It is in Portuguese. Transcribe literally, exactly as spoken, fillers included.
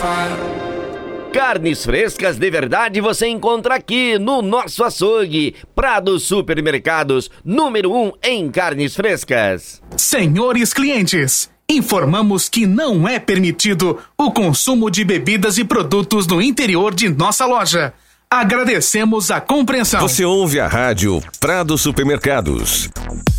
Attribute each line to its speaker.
Speaker 1: Carnes frescas de verdade você encontra aqui no nosso açougue. Prado Supermercados, número um em carnes frescas.
Speaker 2: Senhores clientes, informamos que não é permitido o consumo de bebidas e produtos no interior de nossa loja. Agradecemos a compreensão.
Speaker 3: Você ouve a rádio Prado Supermercados.